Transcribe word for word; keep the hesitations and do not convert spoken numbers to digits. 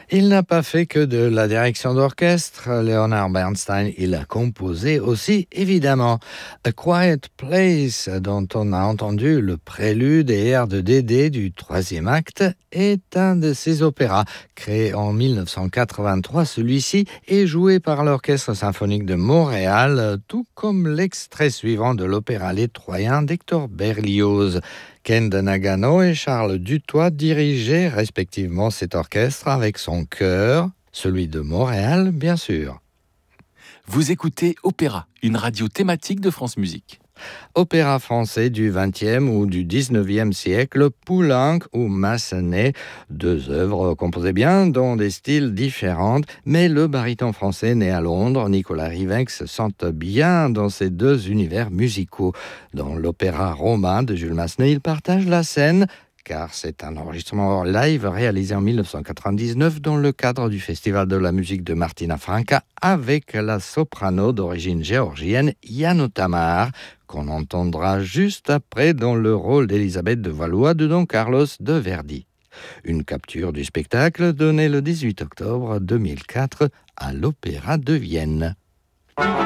Il n'a pas fait que de la direction d'orchestre. Leonard Bernstein, il a composé aussi, évidemment. A Quiet Place, dont on a entendu le prélude et air de Dédé du troisième acte, est un de ses opéras. Créé en dix-neuf cent quatre-vingt-trois, celui-ci est joué par l'Orchestre symphonique de Montréal, tout comme l'extrait suivant de l'opéra Les Troyens d'Hector Berlioz. Ken Nagano et Charles Dutoit dirigeaient respectivement cet orchestre avec son chœur, celui de Montréal, bien sûr. Vous écoutez Opéra, une radio thématique de France Musique. Opéra français du vingtième ou du dix-neuvième siècle, Poulenc ou Massenet, deux œuvres composées bien dans des styles différents, mais le baryton français né à Londres, Nicolas Rivex, sente bien dans ces deux univers musicaux. Dans l'opéra romain de Jules Massenet, il partage la scène, car c'est un enregistrement live réalisé en dix-neuf cent quatre-vingt-dix-neuf dans le cadre du Festival de la musique de Martina Franca avec la soprano d'origine géorgienne Yano Tamar, qu'on entendra juste après dans le rôle d'Elisabeth de Valois de Don Carlos de Verdi. Une capture du spectacle donnée le dix-huit octobre deux mille quatre à l'Opéra de Vienne.